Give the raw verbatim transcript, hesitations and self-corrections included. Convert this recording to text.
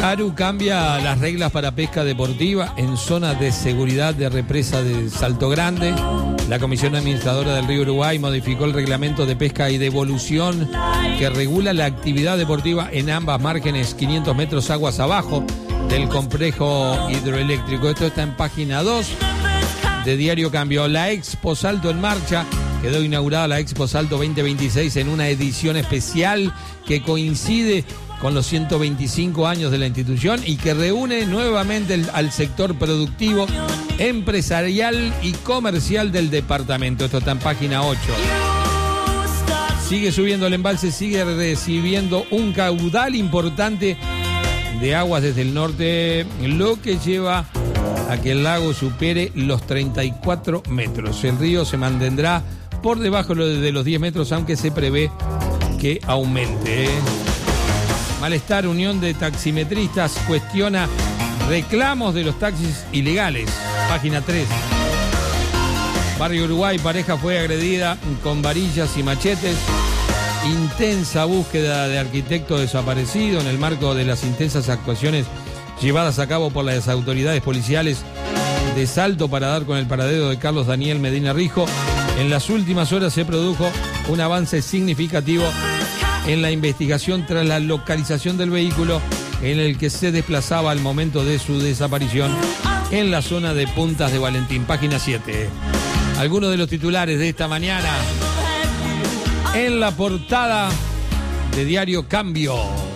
ARU cambia las reglas para pesca deportiva en zonas de seguridad de represa de Salto Grande. La Comisión Administradora del Río Uruguay modificó el reglamento de pesca y devolución que regula la actividad deportiva en ambas márgenes quinientos metros aguas abajo del complejo hidroeléctrico. Esto está en página dos de Diario Cambio. La Expo Salto en marcha. Quedó inaugurada la Expo Salto veinte veintiséis en una edición especial que coincide con los ciento veinticinco años de la institución y que reúne nuevamente el, al sector productivo, empresarial y comercial del departamento. Esto está en página ocho. Sigue subiendo el embalse, sigue recibiendo un caudal importante de aguas desde el norte, lo que lleva a que el lago supere los treinta y cuatro metros. El río se mantendrá por debajo de los diez metros, aunque se prevé que aumente. Malestar, Unión de Taximetristas cuestiona reclamos de los taxis ilegales. Página tres. Barrio Uruguay, pareja fue agredida con varillas y machetes. Intensa búsqueda de arquitecto desaparecido en el marco de las intensas actuaciones llevadas a cabo por las autoridades policiales de Salto para dar con el paradero de Carlos Daniel Medina Rijo. En las últimas horas se produjo un avance significativo en la investigación tras la localización del vehículo en el que se desplazaba al momento de su desaparición en la zona de Puntas de Valentín. Página siete. Algunos de los titulares de esta mañana en la portada de Diario Cambio.